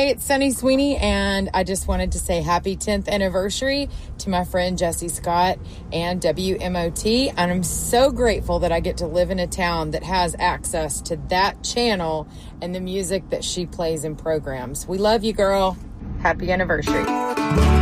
Hey, it's Sunny Sweeney, and I just wanted to say happy 10th anniversary to my friend Jesse Scott and WMOT. And I'm so grateful that I get to live in a town that has access to that channel and the music that she plays in programs. We love you, girl. Happy anniversary.